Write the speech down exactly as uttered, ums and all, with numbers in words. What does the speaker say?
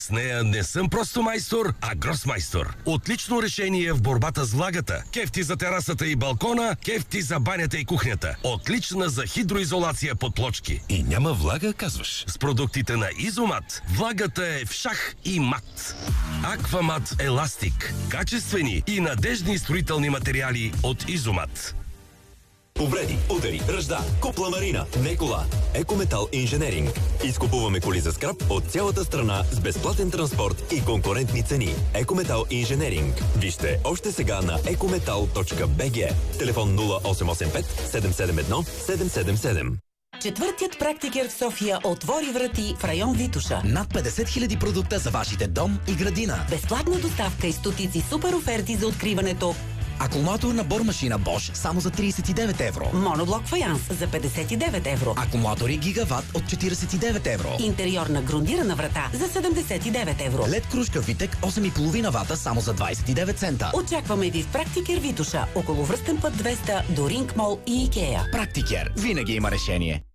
С нея не съм просто майстор, а гросмайстор. Отлично решение в борбата с влагата. Кефти за терасата и балкона, кефти за банята и кухнята. Отлична за хидроизолация под плочки. И няма влага, казваш? С продуктите на Изомат влагата е в шах и мат. Аквамат Еластик. Качествени и надеждни строителни материали от Изомат. Повреди, удари, ръжда, купла марина, не кола. Екометал инженеринг. Изкупуваме коли за скрап от цялата страна с безплатен транспорт и конкурентни цени. Екометал инженеринг. Вижте още сега на екометал точка би джи. Телефон нула осем осем пет седем седем едно седем седем седем. Четвъртият практикер в София отвори врати в район Витоша. Над петдесет хиляди продукта за вашите дом и градина. Безплатна доставка и стотици супер оферти за откриването. Акумулатор на бормашина Bosch само за тридесет и девет евро. Моноблок фаянс за петдесет и девет евро. Акумулатори Гигават от четиридесет и девет евро. Интериорна грундирана врата за седемдесет и девет евро. Лед кружка Витек осем и половина вата само за двадесет и девет цента. Очакваме ви в Практикер Витоша, около връстен път двеста до Ринг Мол и Икеа. Практикер. Винаги има решение.